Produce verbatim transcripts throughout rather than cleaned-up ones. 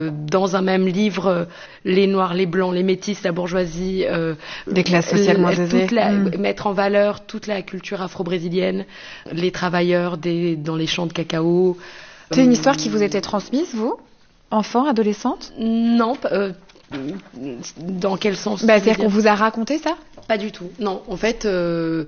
Dans un même livre, les Noirs, les Blancs, les Métis, la bourgeoisie, euh, des classes sociales moins aisées, mmh. mettre en valeur toute la culture afro-brésilienne, les travailleurs des, dans les champs de cacao. C'est une histoire qui vous était transmise, vous, enfant, adolescente? Non, euh, dans quel sens? Bah, c'est-à-dire qu'on vous a raconté ça? Pas du tout. Non, en fait. Euh,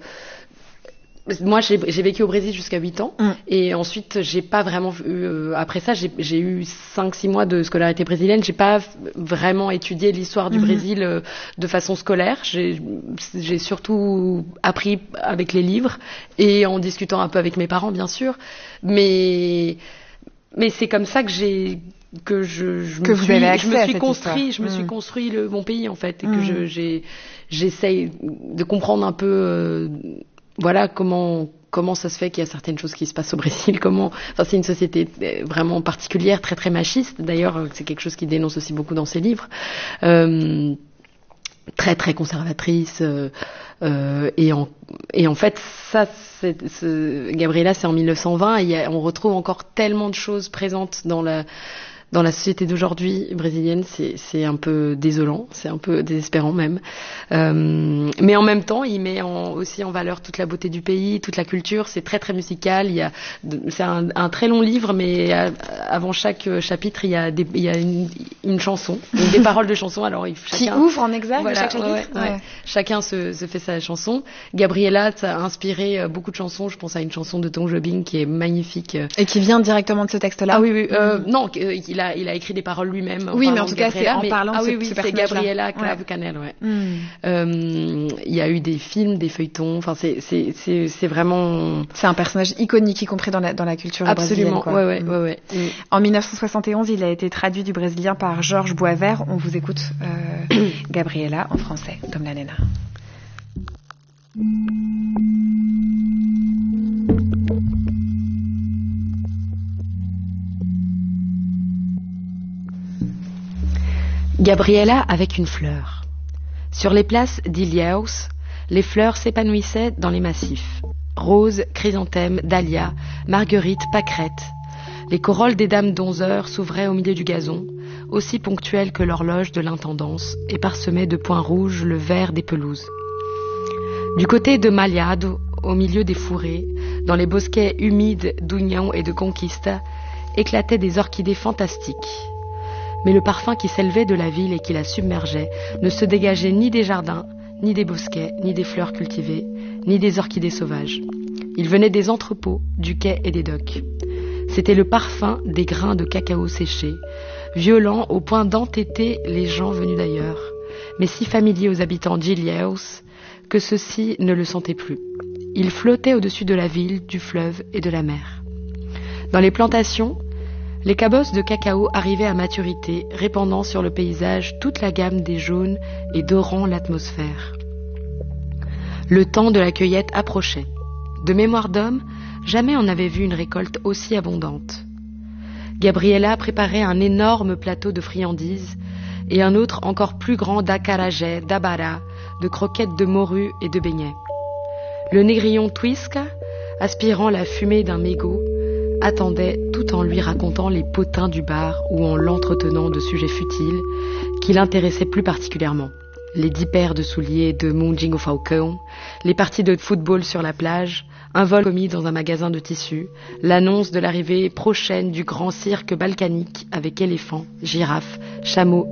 Moi, j'ai, j'ai vécu au Brésil jusqu'à huit ans. Mm. Et ensuite, j'ai pas vraiment vu... Euh, après ça, j'ai, j'ai eu cinq six mois de scolarité brésilienne. J'ai pas vraiment étudié l'histoire du mm-hmm. Brésil euh, de façon scolaire. J'ai, j'ai surtout appris avec les livres et en discutant un peu avec mes parents, bien sûr. Mais, mais c'est comme ça que j'ai... que je, je que me vous suis, avez accès je me à suis cette construit, histoire. je me mmh. suis construit le, mon pays en fait, et mmh. que je, j'ai, j'essaye de comprendre un peu, euh, voilà comment comment ça se fait qu'il y a certaines choses qui se passent au Brésil, comment, enfin c'est une société vraiment particulière, très très machiste. D'ailleurs, c'est quelque chose qu'il dénonce aussi beaucoup dans ses livres. Euh, très très conservatrice euh, euh, et en et en fait ça c'est, c'est, Gabriela c'est en mille neuf cent vingt et y a, on retrouve encore tellement de choses présentes dans la dans la société d'aujourd'hui brésilienne, c'est c'est un peu désolant, c'est un peu désespérant même. Euh, mais en même temps, il met en, aussi en valeur toute la beauté du pays, toute la culture. C'est très très musical. Il y a, c'est un, un très long livre, mais à, avant chaque chapitre, il y a des, il y a une, une chanson, donc des paroles de chansons. Alors il, chacun, qui ouvre en exergue voilà, chaque chapitre. Ouais, ouais. Ouais. Chacun se, se fait sa chanson. Gabriela, ça a inspiré beaucoup de chansons. Je pense à une chanson de Tom Jobim qui est magnifique et qui vient directement de ce texte-là. Ah oui, oui. Euh, mmh. Non, il a Il a écrit des paroles lui-même. Oui, mais en tout cas, c'est en mais, parlant ah, de oui, ce, oui, ce c'est Gabriela Cravo ouais. Canel, ouais. Mm. Euh, il y a eu des films, des feuilletons. Enfin, c'est, c'est, c'est, c'est vraiment. C'est un personnage iconique, y compris dans la, dans la culture Absolument, brésilienne. Absolument, ouais, ouais, mm. ouais, ouais. Mm. En dix-neuf cent soixante et onze, il a été traduit du brésilien par Georges Boisvert. On vous écoute, euh, Gabriela, en français, comme la nena. Gabriela avec une fleur. Sur les places d'Ilhéus, les fleurs s'épanouissaient dans les massifs. Roses, chrysanthèmes, dahlias, marguerites, pâquerettes. Les corolles des dames d'onze heures s'ouvraient au milieu du gazon, aussi ponctuelles que l'horloge de l'intendance, et parsemaient de points rouges le vert des pelouses. Du côté de Malhado, au milieu des fourrés, dans les bosquets humides d'União et de Conquista, éclataient des orchidées fantastiques. Mais le parfum qui s'élevait de la ville et qui la submergeait ne se dégageait ni des jardins, ni des bosquets, ni des fleurs cultivées, ni des orchidées sauvages. Il venait des entrepôts, du quai et des docks. C'était le parfum des grains de cacao séchés, violent au point d'entêter les gens venus d'ailleurs, mais si familier aux habitants d'Ilhéus que ceux-ci ne le sentaient plus. Il flottait au-dessus de la ville, du fleuve et de la mer. Dans les plantations, les cabosses de cacao arrivaient à maturité, répandant sur le paysage toute la gamme des jaunes et dorant l'atmosphère. Le temps de la cueillette approchait. De mémoire d'homme, jamais on n'avait vu une récolte aussi abondante. Gabriela préparait un énorme plateau de friandises et un autre encore plus grand d'acarajé, d'abara, de croquettes de morue et de beignets. Le négrillon Twisca, aspirant la fumée d'un mégot, attendait tout en lui racontant les potins du bar ou en l'entretenant de sujets futiles qui l'intéressaient plus particulièrement. Les dix paires de souliers de Mundinho Falcão, les parties de football sur la plage, un vol commis dans un magasin de tissus, l'annonce de l'arrivée prochaine du grand cirque balkanique avec éléphants, girafes, chameaux